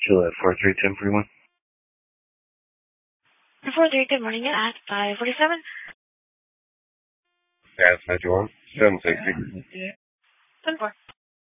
Juliet 431041. 43, good morning, at 547. Gas 91, 760. 10-4.